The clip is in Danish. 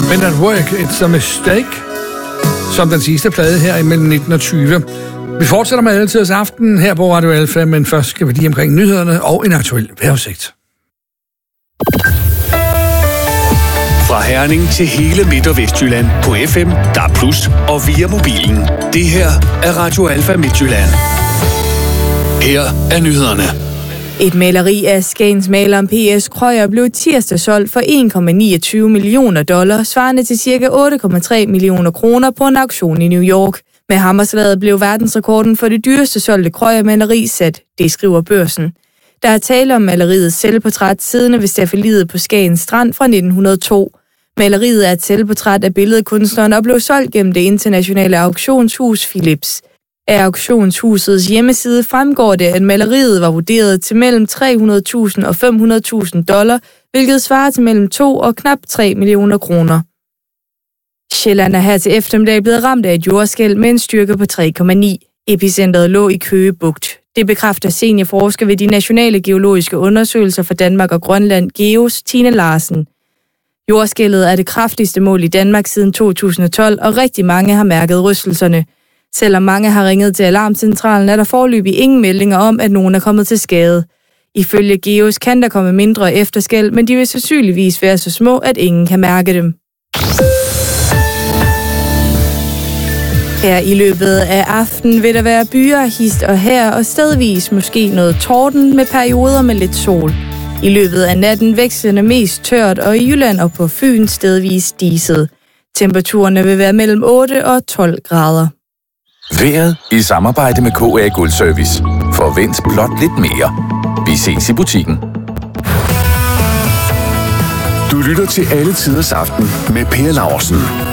Men at work, it's a mistake, som den sidste plade her imellem 19 og 20. Vi fortsætter med Altidets Aften her på Radio Alfa, men først skal vi lige omkring nyhederne og en aktuel vejrudsigt. Fra Herning til hele Midt- og Vestjylland på FM, DAB+, og via mobilen. Det her er Radio Alfa Midtjylland. Her er nyhederne. Et maleri af Skagens maleren P.S. Krøyer blev tirsdag solgt for $1,29 millioner, svarende til ca. 8,3 millioner kroner på en auktion i New York. Med hammerslaget blev verdensrekorden for det dyreste solgte Krøyer-maleri sat, det skriver Børsen. Der er tale om maleriets selvportræt siddende ved staffeliet på Skagens Strand fra 1902. Maleriet er et selvportræt af billedkunstneren og blev solgt gennem det internationale auktionshus Philips. Af auktionshusets hjemmeside fremgår det, at maleriet var vurderet til mellem $300,000 og $500,000, hvilket svarer til mellem 2 og knap 3 millioner kroner. Sjælland er her til eftermiddag blevet ramt af et jordskælv med en styrke på 3,9. Epicentret lå i Køge Bugt. Det bekræfter seniorforsker ved de nationale geologiske undersøgelser for Danmark og Grønland, GEOS, Tine Larsen. Jordskælvet er det kraftigste mål i Danmark siden 2012, og rigtig mange har mærket rystelserne. Selvom mange har ringet til alarmcentralen, er der foreløbig ingen meldinger om, at nogen er kommet til skade. Ifølge GEOS kan der komme mindre efterskælv, men de vil sandsynligvis være så små, at ingen kan mærke dem. Her i løbet af aftenen vil der være byer, hist og her, og stedvis måske noget torden med perioder med lidt sol. I løbet af natten vekslende mest tørt, og i Jylland og på Fyn stedvis diset. Temperaturerne vil være mellem 8 og 12 grader. Vejret i samarbejde med KA Guldservice. Forvent blot lidt mere. Vi ses i butikken. Du lytter til Alle Tiders Aften med Per Laursen.